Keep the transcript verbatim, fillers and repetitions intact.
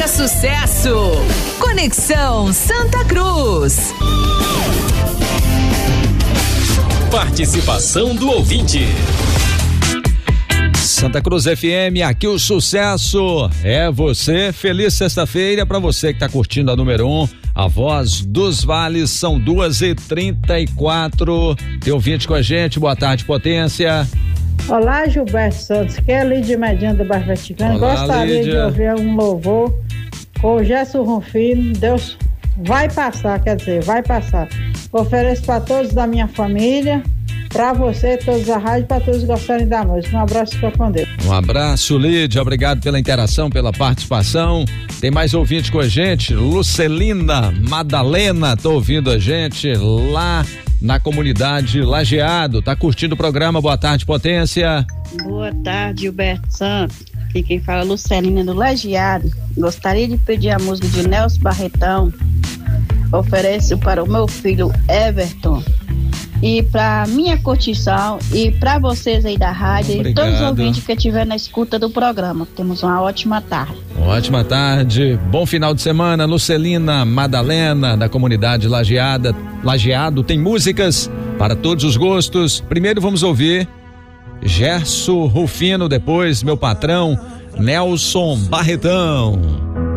Música Sucesso. Conexão Santa Cruz. Participação do ouvinte. Santa Cruz F M, aqui o sucesso é você. Feliz sexta-feira para você que tá curtindo a número um, a Voz dos Vales. São duas e trinta e quatro. Tem ouvinte com a gente, boa tarde, Potência. Olá, Gilberto Santos, que é Lídia Medina do Bairro Vaticano. Olá, gostaria Lídia. de ouvir um louvor com o Gerson Rufino. Deus vai passar, quer dizer, vai passar. Ofereço para todos da minha família, para você, todos da rádio, para todos que gostarem da música. Um abraço, fica com Deus. Um abraço, Lídia, obrigado pela interação, pela participação. Tem mais ouvinte com a gente, Lucelina Madalena, tô ouvindo a gente lá na comunidade Lajeado, tá curtindo o programa. Boa tarde, Potência. Boa tarde, Gilberto Santos. Aqui quem fala é Lucelina do Lajeado. Gostaria de pedir a música de Nelson Barretão. Ofereço para o meu filho Everton e para minha curtição e para vocês aí da rádio. Obrigado. E todos os ouvintes que estiver na escuta do programa. Temos uma ótima tarde. Ótima tarde, bom final de semana. Lucelina Madalena, da comunidade Lajeada, Lajeado, tem músicas para todos os gostos. Primeiro vamos ouvir Gerson Rufino, depois meu patrão Nelson Barretão.